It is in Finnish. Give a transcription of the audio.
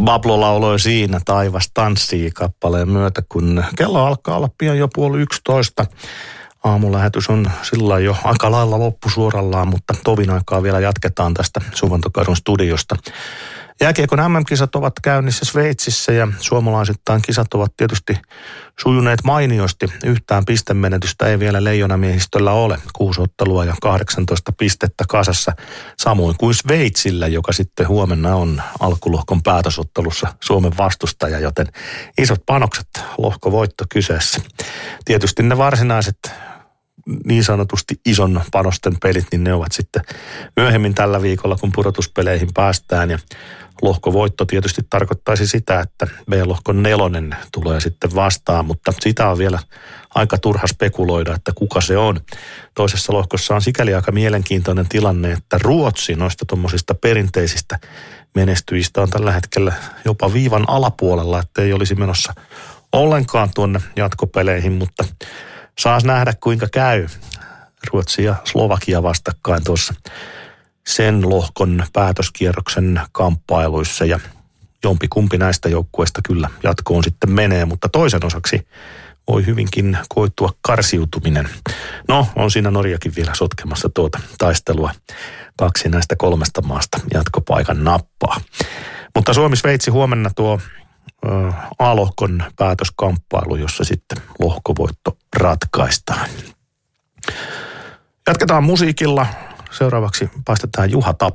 Bablo lauloi Siinä taivas tanssii -kappaleen myötä, kun kello alkaa olla pian jo 10:30. Aamulähetys on sillä jo aika lailla loppusuorallaan, mutta tovin aikaa vielä jatketaan tästä Suvantokadun studiosta. Jääkiekon MM-kisat ovat käynnissä Sveitsissä ja suomalaisittain kisat ovat tietysti sujuneet mainiosti. Yhtään pistemenetystä ei vielä leijonamiehistöllä ole. 6 ottelua ja 18 pistettä kasassa. Samoin kuin Sveitsillä, joka sitten huomenna on alkulohkon päätösottelussa Suomen vastustaja, joten isot panokset, lohkovoitto kyseessä. Tietysti ne varsinaiset niin sanotusti ison panosten pelit, niin ne ovat sitten myöhemmin tällä viikolla, kun pudotuspeleihin päästään. Ja lohkovoitto tietysti tarkoittaisi sitä, että B-lohkon 4 tulee sitten vastaan, mutta sitä on vielä aika turha spekuloida, että kuka se on. Toisessa lohkossa on sikäli aika mielenkiintoinen tilanne, että Ruotsi noista tuommoisista perinteisistä menestyjistä on tällä hetkellä jopa viivan alapuolella, että ei olisi menossa ollenkaan tuonne jatkopeleihin, mutta saas nähdä kuinka käy. Ruotsi ja Slovakia vastakkain tuossa sen lohkon päätöskierroksen kamppailuissa ja jompikumpi näistä joukkueista kyllä jatkoon sitten menee, mutta toisen osaksi voi hyvinkin koitua karsiutuminen. No, on siinä Norjakin vielä sotkemassa tuota taistelua. 2 näistä 3 maasta jatkopaikan nappaa. Mutta Suomi-Sveitsi huomenna tuo A-lohkon päätöskamppailu, jossa sitten lohkovoitto ratkaistaan. Jatketaan musiikilla. Seuraavaksi päästetään Juha Tapio.